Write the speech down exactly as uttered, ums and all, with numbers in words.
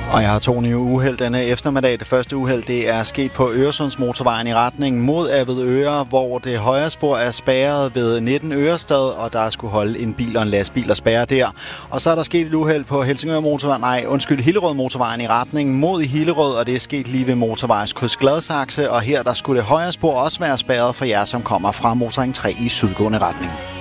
Og jeg har to nye uheld denne eftermiddag. Det første uheld det er sket på Øresundsmotorvejen i retning mod Avedøre, hvor det højre spor er spærret ved nitten Ørestad, og der skulle holde en bil og en lastbil og spærre der. Og så er der sket et uheld på Helsingør Motorvejen, nej, undskyld, Hillerød Motorvejen i retning mod i Hillerød, og det er sket lige ved motorvejskryds Gladsaxe, og her der skulle det højre spor også være spærret for jer, som kommer fra Motorring tre i sydgående retning.